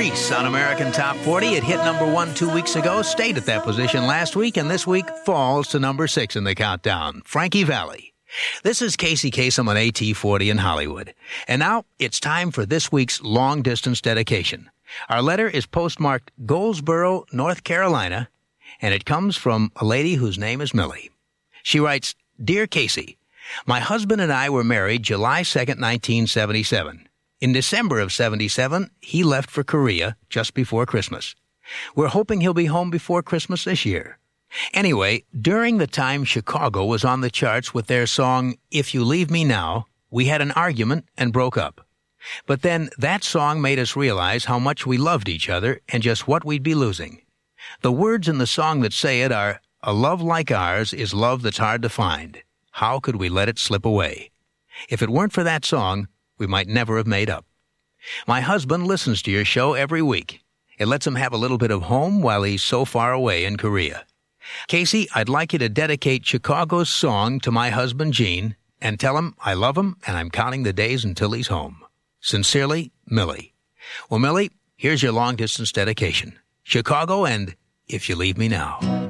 Grease on American Top 40. It hit number 1 2 weeks ago, stayed at that position last week, and this week falls to number 6 in the countdown. Frankie Valli. This is Casey Kasem on AT40 in Hollywood. And now it's time for this week's long-distance dedication. Our letter is postmarked Goldsboro, North Carolina, and it comes from a lady whose name is Millie. She writes, Dear Casey, my husband and I were married July 2nd, 1977. In December of 77, he left for Korea just before Christmas. We're hoping he'll be home before Christmas this year. Anyway, during the time Chicago was on the charts with their song, If You Leave Me Now, we had an argument and broke up. But then that song made us realize how much we loved each other and just what we'd be losing. The words in the song that say it are, A love like ours is love that's hard to find. How could we let it slip away? If it weren't for that song, we might never have made up. My husband listens to your show every week. It lets him have a little bit of home while he's so far away in Korea. Casey, I'd like you to dedicate Chicago's song to my husband, Gene, and tell him I love him and I'm counting the days until he's home. Sincerely, Millie. Well, Millie, here's your long-distance dedication. Chicago and If You Leave Me Now.